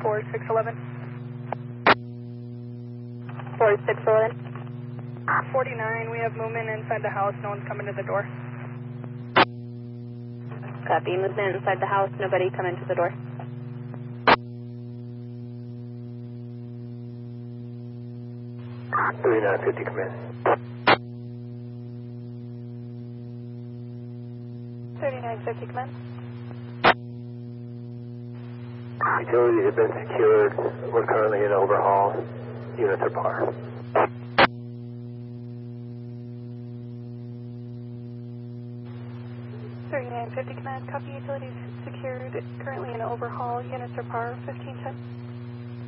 4611. 4611. 49, we have movement inside the house. No one's coming to the door. Copy. Movement inside the house. Nobody come into the door. $3950, come in. 3950, come in. Utilities have been secured. We're currently in overhaul. Units are par. 3950, command. Copy. Utilities secured. Currently in overhaul. Units are par. 1510.